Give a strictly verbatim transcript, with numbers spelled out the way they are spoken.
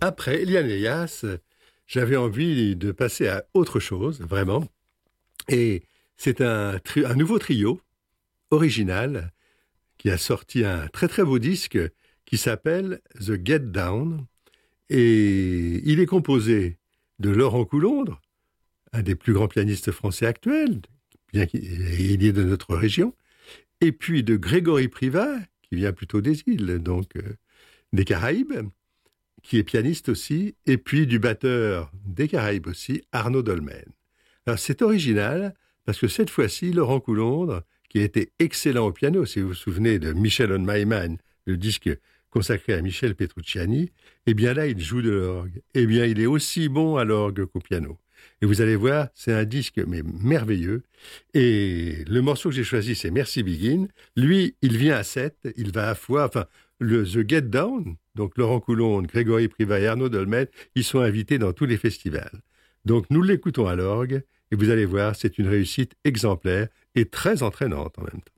après Eliane Elias, j'avais envie de passer à autre chose, vraiment. Et c'est un, tri- un nouveau trio original qui a sorti un très très beau disque qui s'appelle The Get Down. Et il est composé de Laurent Coulondre, un des plus grands pianistes français actuels, bien qu'il est de notre région, et puis de Grégory Privat, qui vient plutôt des îles, donc euh, des Caraïbes, qui est pianiste aussi, et puis du batteur des Caraïbes aussi, Arnaud Dolmen. Alors c'est original, parce que cette fois-ci, Laurent Coulondre, qui a été excellent au piano, si vous vous souvenez de Michel on My Mind, le disque consacré à Michel Petrucciani, eh bien là, il joue de l'orgue. Eh bien, il est aussi bon à l'orgue qu'au piano. Et vous allez voir, c'est un disque mais merveilleux. Et le morceau que j'ai choisi, c'est Merci Begin. Lui, il vient à sept, il va à fois, enfin, le The Get Down, donc Laurent Coulondre, Grégory Privat et Arnaud Dolmen, ils sont invités dans tous les festivals. Donc nous l'écoutons à l'orgue, et vous allez voir, c'est une réussite exemplaire et très entraînante en même temps.